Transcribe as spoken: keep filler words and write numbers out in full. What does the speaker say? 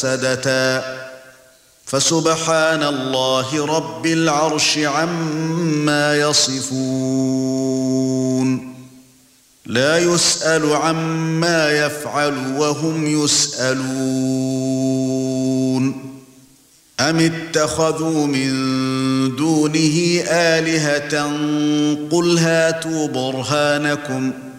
مفسدة فسبحان الله رب العرش عما يصفون لا يسأل عما يفعل وهم يسألون أم اتخذوا من دونه آلهة قل هاتوا برهانكم